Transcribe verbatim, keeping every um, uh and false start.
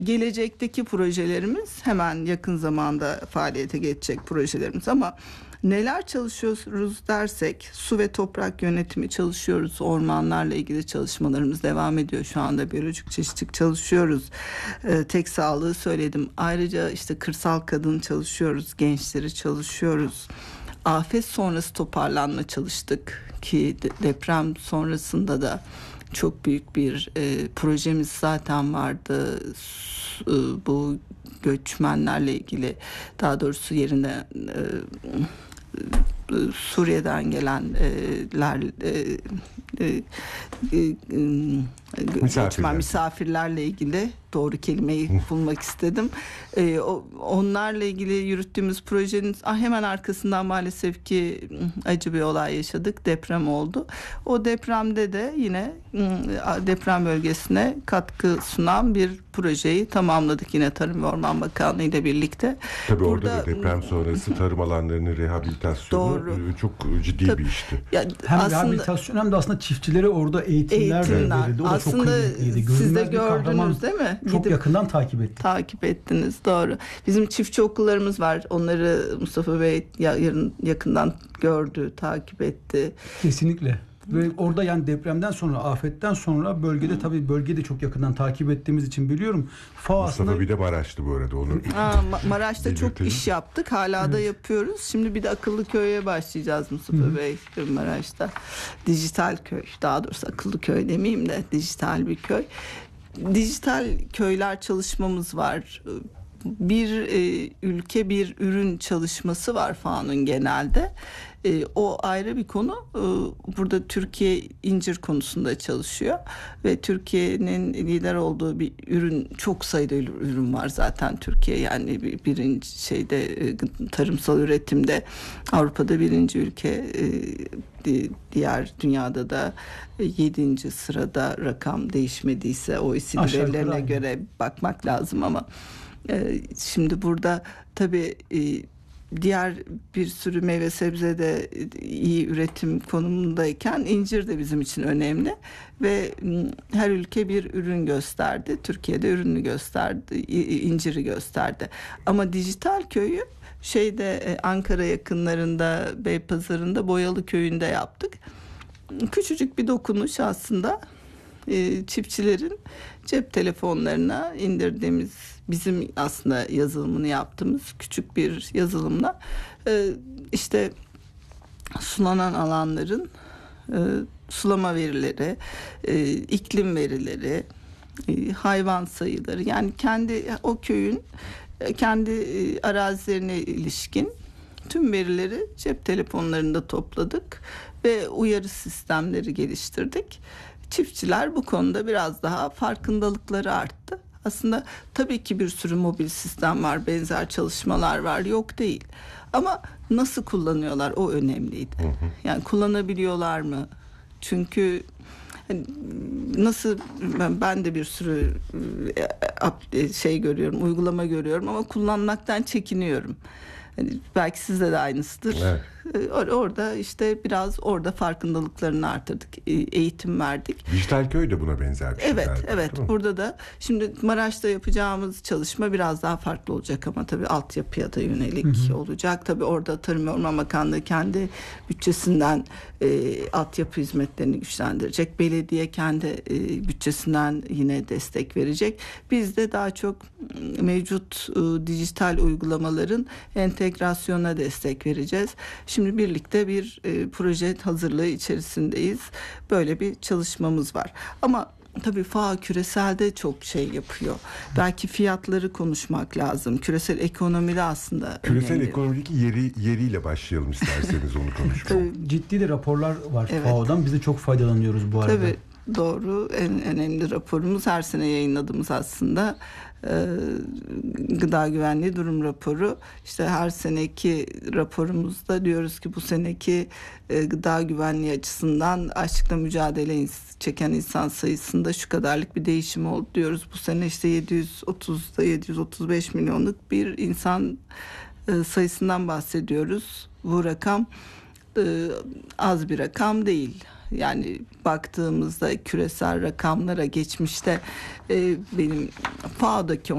gelecekteki projelerimiz, hemen yakın zamanda faaliyete geçecek projelerimiz. Ama neler çalışıyoruz dersek, su ve toprak yönetimi çalışıyoruz. Ormanlarla ilgili çalışmalarımız devam ediyor. Şu anda biyolojik çeşitlilik çalışıyoruz. Ee, tek sağlığı söyledim. Ayrıca işte kırsal kadın çalışıyoruz. Gençleri çalışıyoruz. Afet sonrası toparlanma çalıştık ki deprem sonrasında da çok büyük bir e, projemiz zaten vardı. E, bu göçmenlerle ilgili, daha doğrusu yerine e, e, Suriye'den gelenler e, e, e, göçmen misafirlerle ilgili doğru kelimeyi bulmak istedim. Ee, o, onlarla ilgili yürüttüğümüz projenin ah, hemen arkasından maalesef ki acı bir olay yaşadık. Deprem oldu. O depremde de yine deprem bölgesine katkı sunan bir projeyi tamamladık yine Tarım ve Orman Bakanlığı ile birlikte. Tabii Burada, orada da deprem sonrası tarım alanlarının rehabilitasyonu doğru. çok ciddi Tabii. bir işti. Ya, hem aslında, rehabilitasyon hem de aslında çiftçilere orada eğitimler de verildi. O da aslında çok kıymetliydi. Siz de gördünüz değil mi? Çok Gidip, yakından takip ettik. Takip ettiniz, doğru. Bizim çiftçi okullarımız var. Onları Mustafa Bey yarın yakından gördü, takip etti. Kesinlikle. Ve orada yani depremden sonra, afetten sonra bölgede, tabii bölgede çok yakından takip ettiğimiz için biliyorum. F A O Mustafa aslında... bir de Maraş'tı bu arada. Onu... Aa, Maraş'ta çok iş yaptık. Hala evet. da yapıyoruz. Şimdi bir de akıllı köye başlayacağız Mustafa Hı-hı. Bey Maraş'ta. Dijital köy. Daha doğrusu akıllı köy demeyeyim de dijital bir köy. Dijital köyler çalışmamız var. Bir e, ülke bir ürün çalışması var F A O'nun genelde. E, o ayrı bir konu. E, burada Türkiye incir konusunda çalışıyor ve Türkiye'nin lider olduğu bir ürün, çok sayıda ürün var zaten Türkiye, yani bir, birinci şeyde e, tarımsal üretimde Avrupa'da birinci ülke, e, diğer dünyada da yedinci sırada, rakam değişmediyse o E C D verilerine göre bakmak lazım ama e, şimdi burada tabii e, diğer bir sürü meyve sebze de iyi üretim konumundayken incir de bizim için önemli ve her ülke bir ürün gösterdi. Türkiye'de ürünü gösterdi, inciri gösterdi. Ama dijital köyü şeyde Ankara yakınlarında, Beypazarı'nda Boyalı köyünde yaptık. Küçücük bir dokunuş aslında. E, çiftçilerin cep telefonlarına indirdiğimiz, bizim aslında yazılımını yaptığımız küçük bir yazılımla e, işte sulanan alanların e, sulama verileri, e, iklim verileri, e, hayvan sayıları, yani kendi o köyün e, kendi e, arazilerine ilişkin tüm verileri cep telefonlarında topladık ve uyarı sistemleri geliştirdik. Çiftçiler bu konuda biraz daha farkındalıkları arttı. Aslında tabii ki bir sürü mobil sistem var, benzer çalışmalar var, yok değil. Ama nasıl kullanıyorlar, o önemliydi. Hı hı. Yani kullanabiliyorlar mı? Çünkü nasıl, ben de bir sürü şey görüyorum, uygulama görüyorum ama kullanmaktan çekiniyorum. Yani belki sizde de aynısıdır. Evet. Orada işte biraz orada farkındalıklarını artırdık, eğitim verdik. Dijital köy de buna benzer bir şey. Evet, galiba, evet. Burada da şimdi Maraş'ta yapacağımız çalışma biraz daha farklı olacak ama tabii altyapıya da yönelik hı hı. olacak. Tabii orada Tarım ve Orman Bakanlığı kendi bütçesinden e, altyapı hizmetlerini güçlendirecek. Belediye kendi e, bütçesinden yine destek verecek. Biz de daha çok mevcut e, dijital uygulamaların entegrasyonuna destek vereceğiz. Şimdi birlikte bir e, proje hazırlığı içerisindeyiz. Böyle bir çalışmamız var. Ama tabii F A O küreselde çok şey yapıyor. Belki fiyatları konuşmak lazım. Küresel ekonomide aslında küresel önemli. Ekonomideki yeri yeriyle başlayalım isterseniz onu konuşmaya. Ciddi de raporlar var evet. F A O'dan. Biz de çok faydalanıyoruz bu arada. Tabii doğru. En önemli raporumuz her sene yayınladığımız aslında e, gıda güvenliği durum raporu. İşte her seneki raporumuzda diyoruz ki bu seneki e, gıda güvenliği açısından açlıkla mücadele çeken insan sayısında şu kadarlık bir değişim oldu diyoruz. Bu sene işte yedi yüz otuzda yedi yüz otuz beş milyonluk bir insan e, sayısından bahsediyoruz. Bu rakam e, az bir rakam değil. Yani baktığımızda küresel rakamlara geçmişte e, benim F A O'daki